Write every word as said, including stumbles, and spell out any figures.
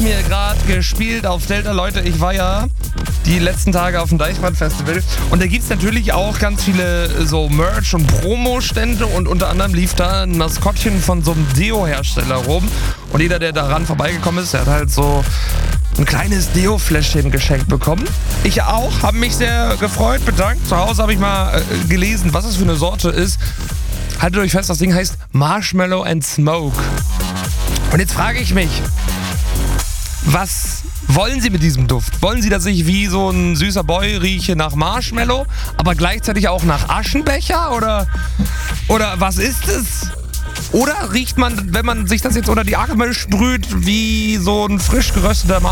mir gerade gespielt auf Delta. Leute, ich war ja die letzten Tage auf dem Deichbrand-Festival und da gibt es natürlich auch ganz viele so Merch- und Promo-Stände und unter anderem lief da ein Maskottchen von so einem Deo-Hersteller rum und jeder, der daran vorbeigekommen ist, der hat halt so ein kleines Deo-Fläschchen geschenkt bekommen. Ich auch, habe mich sehr gefreut, bedankt. Zu Hause habe ich mal äh, gelesen, was es für eine Sorte ist. Haltet euch fest, das Ding heißt Marshmallow and Smoke. Und jetzt frage ich mich, was wollen Sie mit diesem Duft? Wollen Sie, dass ich wie so ein süßer Boy rieche nach Marshmallow, aber gleichzeitig auch nach Aschenbecher? Oder, oder was ist es? Oder riecht man, wenn man sich das jetzt unter die Arme sprüht, wie so ein frisch gerösteter Marshmallow?